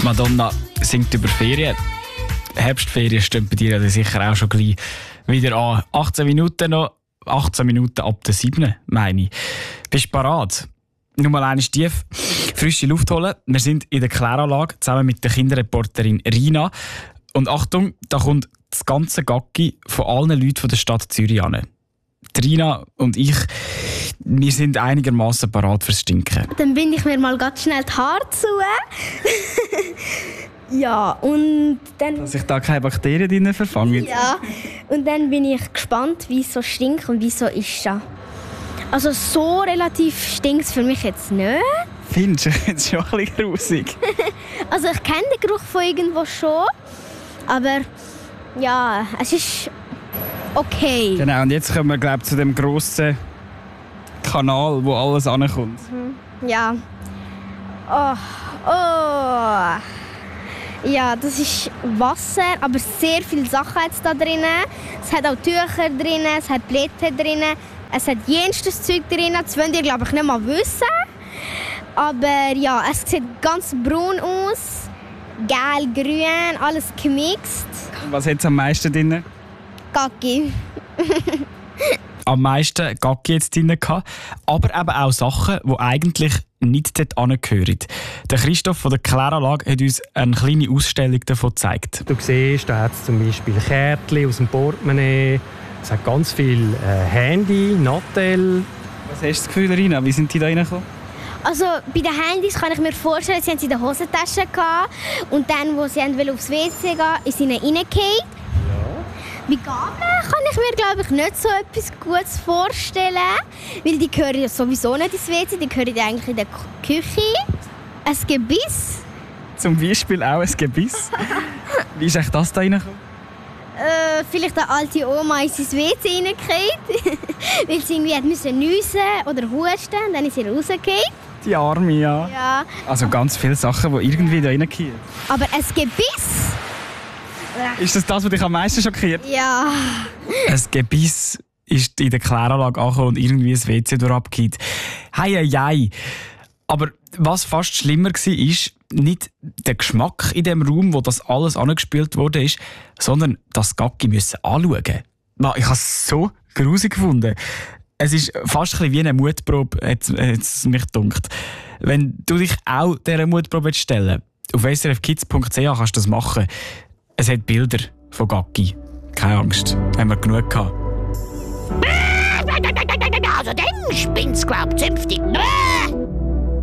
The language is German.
Madonna singt über Ferien. Herbstferien stehen bei dir ja sicher auch schon gleich wieder an. 18 Minuten noch, 18 Minuten ab der 7, meine ich. Bist du bereit? Nur mal eine tief frische Luft holen. Wir sind in der Kläranlage zusammen mit der Kinderreporterin Rina. Und Achtung, da kommt das ganze Gacki von allen Leuten von der Stadt Zürich an. Rina und ich, wir sind einigermaßen bereit fürs Stinken. Dann binde ich mir mal ganz schnell die Haare zu. Ja, und dann... Dass sich da keine Bakterien drin verfangen. Ja, und dann bin ich gespannt, wie es so stinkt und wie es so ist. Also so relativ stinkt es für mich jetzt nicht. Findest du jetzt schon ein bisschen grusig? Also ich kenne den Geruch von irgendwo schon, aber ja, es ist okay. Genau, und jetzt kommen wir, glaube ich, zu dem grossen Kanal, wo alles ankommt. Ja. Oh. Ja, das ist Wasser, aber sehr viele Sachen hat es da drin. Es hat auch Tücher drin, es hat Blätter drin, es hat jenstes Zeug drin. Das wollt ihr, glaube ich, nicht mal wissen. Aber ja, es sieht ganz braun aus, gelb, grün, alles gemixt. Was hat es am meisten drin? Gacki. Am meisten Gacki jetzt drin gehabt, aber eben auch Sachen, die eigentlich nicht dort hingehören. Der Christoph von der Kläranlage hat uns eine kleine Ausstellung davon gezeigt. Du siehst, da hat es zum Beispiel Kärtchen aus dem Portemonnaie, es hat ganz viel Handy, Nattel. Was hast du das Gefühl, Rina? Wie sind die da reingekommen? Also bei den Handys kann ich mir vorstellen, sie haben sie in der Hosentasche gehabt und dann, wo sie aufs WC gehen, ist ihnen reingefallen. Bei Gabeln kann ich mir, glaube ich, nicht so etwas Gutes vorstellen, weil die gehören ja sowieso nicht ins WC, die gehören ja eigentlich in der Küche. Ein Gebiss. Zum Beispiel auch ein Gebiss. Wie ist das da reingekommen? Vielleicht eine alte Oma ist ins WC reingefallen, weil sie irgendwie niesen oder husten und dann ist sie rausgefallen. Die Arme, ja. Ja. Also ganz viele Sachen, die irgendwie da reingehen. Aber ein Gebiss? Ist das, was dich am meisten schockiert? Ja. Ein Gebiss ist in der Kläranlage angekommen und irgendwie ein WC durchabgeht. Hei. Aber was fast schlimmer war, ist nicht der Geschmack in dem Raum, wo das alles angespült wurde, sondern das Gacki müssen anschauen. Ich habe es so grusig gefunden. Es ist fast ein bisschen wie eine Mutprobe, hat es mich gedacht. Wenn du dich auch dieser Mutprobe stellen willst, auf srfkids.ch kannst du das machen. Es hat Bilder von Gacki. Keine Angst, haben wir genug gehabt. Also dann spinnst du, glaub ich, zünftig.